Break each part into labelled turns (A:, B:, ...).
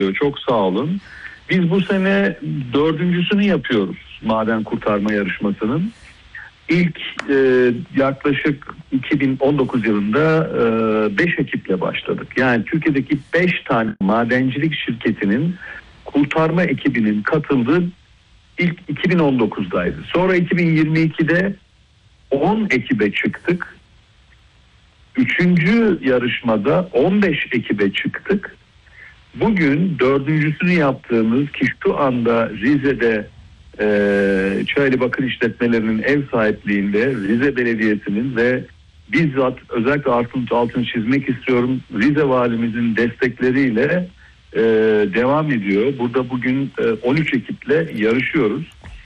A: Çok sağ olun. Biz bu sene 4.'sünü yapıyoruz maden kurtarma yarışmasının. İlk yaklaşık 2019 yılında 5 ekiple başladık. Yani Türkiye'deki 5 tane madencilik şirketinin kurtarma ekibinin katıldığı ilk 2019'daydı. Sonra 2022'de 10 ekibe çıktık. 3. yarışmada 15 ekibe çıktık. Bugün 4.'sünü yaptığımız ki şu anda Rize'de Çayeli Bakır İşletmelerinin ev sahipliğinde Rize Belediyesi'nin ve bizzat özellikle altını çizmek istiyorum, Rize Valimizin destekleriyle devam ediyor. Burada bugün 13 ekiple yarışıyoruz.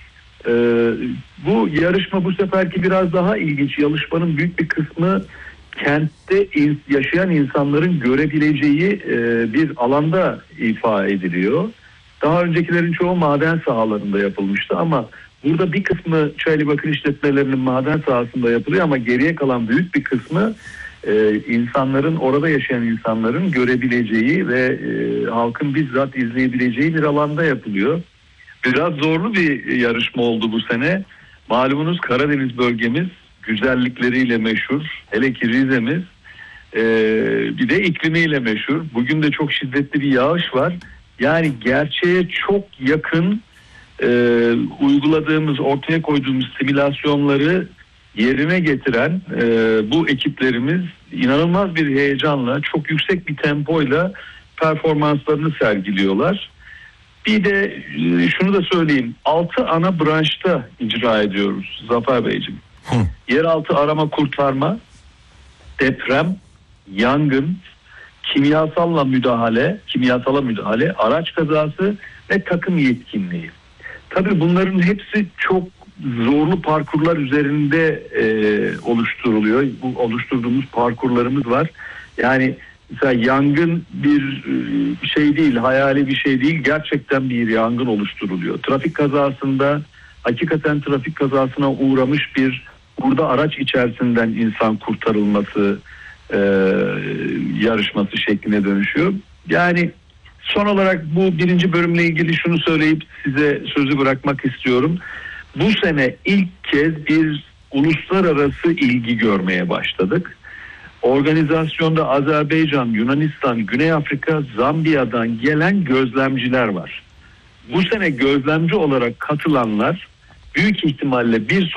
A: Bu yarışma bu seferki biraz daha ilginç. Yarışmanın büyük bir kısmı kentte yaşayan insanların görebileceği bir alanda ifa ediliyor. Daha öncekilerin çoğu maden sahalarında yapılmıştı ama burada bir kısmı Çayeli Bakır İşletmelerinin maden sahasında yapılıyor ama geriye kalan büyük bir kısmı insanların, orada yaşayan insanların görebileceği ve halkın bizzat izleyebileceği bir alanda yapılıyor. Biraz zorlu bir yarışma oldu bu sene. Malumunuz Karadeniz bölgemiz güzellikleriyle meşhur. Hele ki Rize'miz bir de iklimiyle meşhur. Bugün de çok şiddetli bir yağış var. Yani gerçeğe çok yakın uyguladığımız, ortaya koyduğumuz simülasyonları yerine getiren bu ekiplerimiz inanılmaz bir heyecanla, çok yüksek bir tempoyla performanslarını sergiliyorlar. Bir de şunu da söyleyeyim, 6 ana branşta icra ediyoruz Zafer Beyciğim. Yeraltı arama kurtarma, deprem, yangın, kimyasala müdahale, araç kazası ve takım yetkinliği. Tabii bunların hepsi çok zorlu parkurlar üzerinde oluşturuluyor. Bu oluşturduğumuz parkurlarımız var. Yani mesela yangın bir şey değil, hayali bir şey değil. Gerçekten bir yangın oluşturuluyor. Trafik kazasında hakikaten trafik kazasına uğramış burada araç içerisinden insan kurtarılması yarışması şekline dönüşüyor. Yani son olarak bu 1. bölümle ilgili şunu söyleyip size sözü bırakmak istiyorum. Bu sene ilk kez bir uluslararası ilgi görmeye başladık. Organizasyonda Azerbaycan, Yunanistan, Güney Afrika, Zambiya'dan gelen gözlemciler var. Bu sene gözlemci olarak katılanlar büyük ihtimalle bir